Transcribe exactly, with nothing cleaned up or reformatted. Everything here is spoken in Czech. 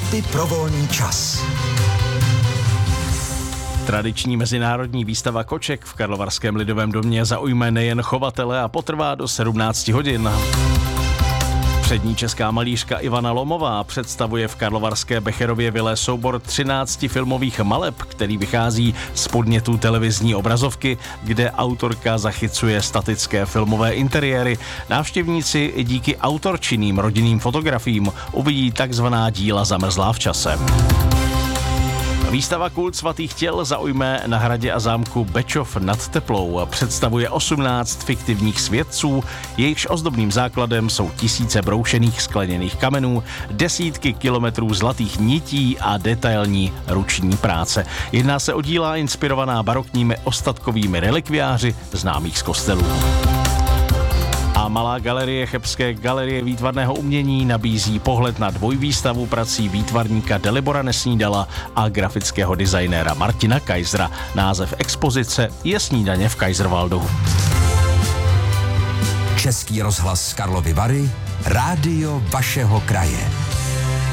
Tipy pro volný čas. Tradiční mezinárodní výstava koček v Karlovarském lidovém domě zaujme nejen chovatele a potrvá do sedmnáct hodin. Přední česká malířka Ivana Lomová představuje v karlovarské Becherově vile soubor třinácti filmových maleb, který vychází z podnětů televizní obrazovky, kde autorka zachycuje statické filmové interiéry. Návštěvníci i díky autorčinným rodinným fotografiím uvidí takzvaná díla zamrzlá v čase. Výstava Kult svatých těl zaujme na hradě a zámku Bečov nad Teplou. Představuje osmnáct fiktivních světců, jejichž ozdobným základem jsou tisíce broušených skleněných kamenů, desítky kilometrů zlatých nití a detailní ruční práce. Jedná se o díla inspirovaná barokními ostatkovými relikviáři známých z kostelů. A malá galerie Chebské galerie výtvarného umění nabízí pohled na dvojvýstavu prací výtvarníka Dalibora Nesnídala a grafického designéra Martina Kaisera. Název expozice je Snídaně v Kaiserwaldu. Český rozhlas Karlovy Vary, rádio vašeho kraje.